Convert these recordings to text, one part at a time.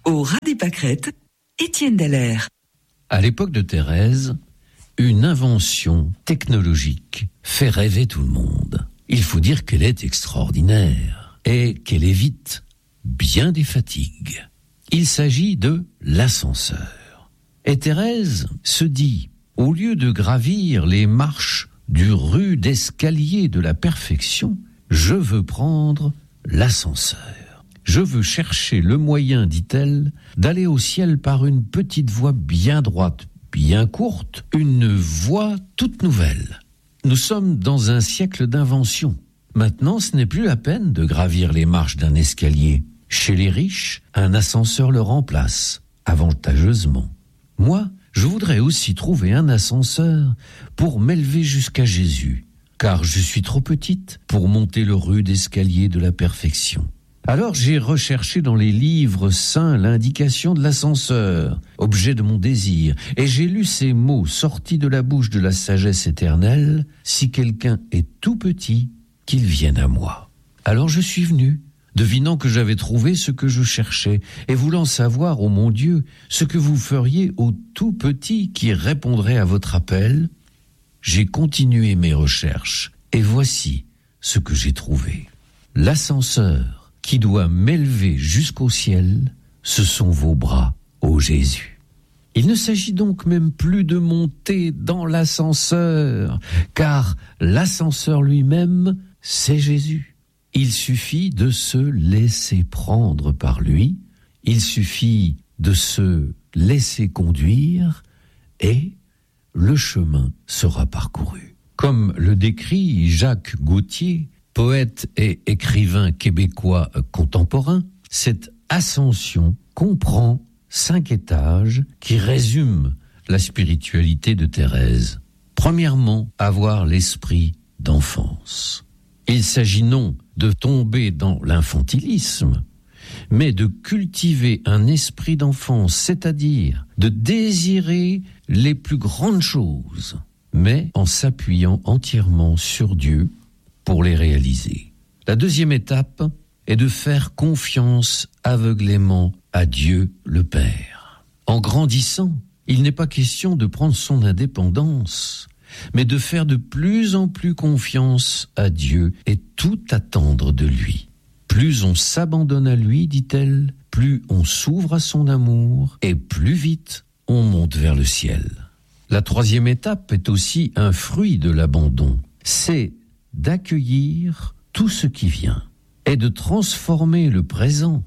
Au ras des pâquerettes, Étienne Dallaire. À l'époque de Thérèse, une invention technologique fait rêver tout le monde. Il faut dire qu'elle est extraordinaire et qu'elle évite bien des fatigues. Il s'agit de l'ascenseur. Et Thérèse se dit, au lieu de gravir les marches du rude escalier de la perfection, je veux prendre l'ascenseur. Je veux chercher le moyen, dit-elle, d'aller au ciel par une petite voie bien droite, bien courte, une voie toute nouvelle. Nous sommes dans un siècle d'invention. Maintenant, ce n'est plus la peine de gravir les marches d'un escalier. Chez les riches, un ascenseur le remplace, avantageusement. Moi, je voudrais aussi trouver un ascenseur pour m'élever jusqu'à Jésus, car je suis trop petite pour monter le rude escalier de la perfection. Alors j'ai recherché dans les livres saints l'indication de l'ascenseur, objet de mon désir, et j'ai lu ces mots sortis de la bouche de la sagesse éternelle, « Si quelqu'un est tout petit, qu'il vienne à moi ». Alors je suis venu, devinant que j'avais trouvé ce que je cherchais, et voulant savoir, ô mon Dieu, ce que vous feriez au tout petit qui répondrait à votre appel, j'ai continué mes recherches, et voici ce que j'ai trouvé. L'ascenseur qui doit m'élever jusqu'au ciel, ce sont vos bras, ô Jésus. Il ne s'agit donc même plus de monter dans l'ascenseur, car l'ascenseur lui-même, c'est Jésus. Il suffit de se laisser prendre par lui, il suffit de se laisser conduire, et le chemin sera parcouru. Comme le décrit Jacques Gauthier, poète et écrivain québécois contemporain, cette ascension comprend 5 étages qui résument la spiritualité de Thérèse. Premièrement, avoir l'esprit d'enfance. Il s'agit non de tomber dans l'infantilisme, mais de cultiver un esprit d'enfance, c'est-à-dire de désirer les plus grandes choses, mais en s'appuyant entièrement sur Dieu pour les réaliser. La deuxième étape est de faire confiance aveuglément à Dieu le Père. En grandissant, il n'est pas question de prendre son indépendance, mais de faire de plus en plus confiance à Dieu et tout attendre de lui. Plus on s'abandonne à lui, dit-elle, plus on s'ouvre à son amour et plus vite on monte vers le ciel. La troisième étape est aussi un fruit de l'abandon. C'est d'accueillir tout ce qui vient et de transformer le présent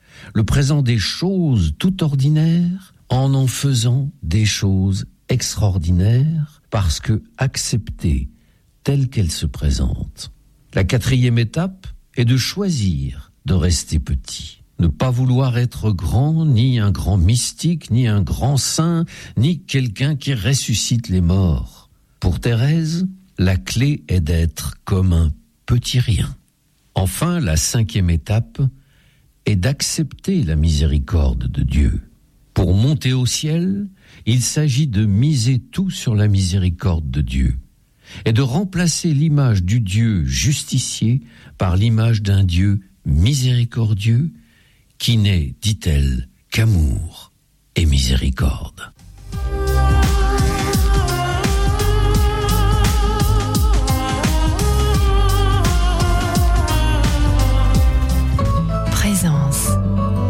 des choses tout ordinaires en faisant des choses extraordinaires parce que acceptées telles qu'elles se présentent. La quatrième étape est de choisir de rester petit. Ne pas vouloir être grand, ni un grand mystique, ni un grand saint, ni quelqu'un qui ressuscite les morts. Pour Thérèse, la clé est d'être comme un petit rien. Enfin, la cinquième étape est d'accepter la miséricorde de Dieu. Pour monter au ciel, il s'agit de miser tout sur la miséricorde de Dieu et de remplacer l'image du Dieu justicier par l'image d'un Dieu miséricordieux qui n'est, dit-elle, qu'amour et miséricorde.